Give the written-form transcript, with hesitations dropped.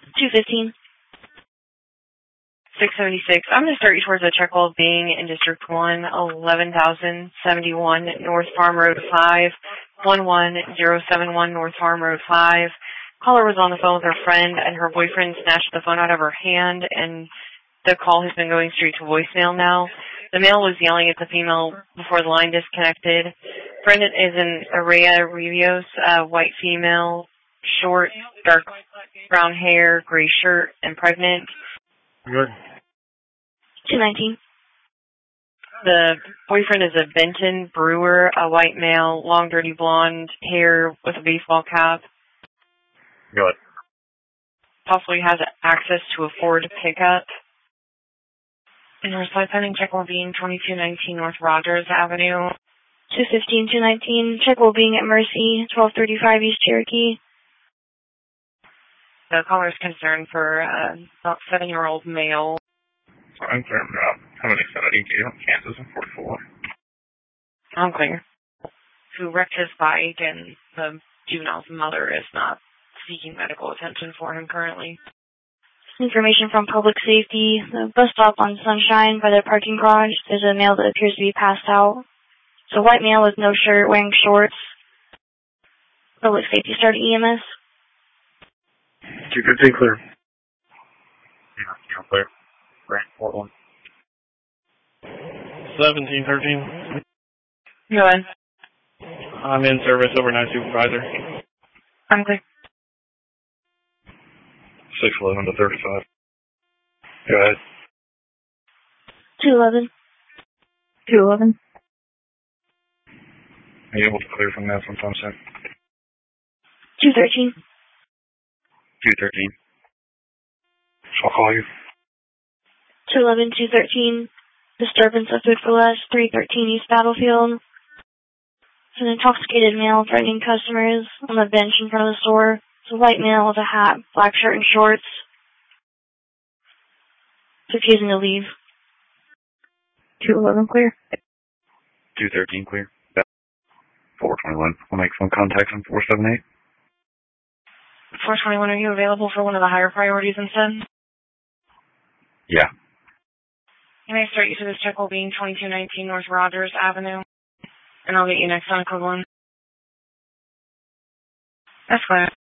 215. 676. I'm going to start you towards the check well being in District 1, 11,071 North Farm Road 5, 11071 North Farm Road 5. Caller was on the phone with her friend, and her boyfriend snatched the phone out of her hand, and the call has been going straight to voicemail now. The male was yelling at the female before the line disconnected. Friend is an Araya Rios, white female, short, dark brown hair, gray shirt, and pregnant. Good. 219. The boyfriend is a Benton Brewer, a white male, long, dirty blonde hair with a baseball cap. Good. Possibly has access to a Ford pickup. And her side pending check will be in 2219 North Rogers Avenue. 215, 219. Check well being at Mercy, 1235 East Cherokee. The caller is concerned for about 7-year-old male. I'm concerned about having exciting Kansas in 44. I'm clear. Who wrecked his bike, and the juvenile's mother is not seeking medical attention for him currently. Information from Public Safety. The bus stop on Sunshine by the parking garage. There's a male that appears to be passed out. It's a white male with no shirt, wearing shorts. Public Safety started EMS. 215 clear. Yeah, you're clear. Grant, Portland. 1713. Go ahead. I'm in service, overnight supervisor. I'm clear. 611 to 35. Go ahead. 211. 211. Are you able to clear from that sometime soon? 213. 213. So I'll call you. 211, 213. Disturbance of Food for Less, 313 East Battlefield. It's an intoxicated male threatening customers on the bench in front of the store. It's a white male with a hat, black shirt, and shorts. Refusing to leave. 211 clear. 213 clear. 421. We'll make phone contacts on 478. 421, are you available for one of the higher priorities instead? Yeah. Can I start you to this check will be in 2219 North Rogers Avenue? And I'll get you next on equivalent. That's clear.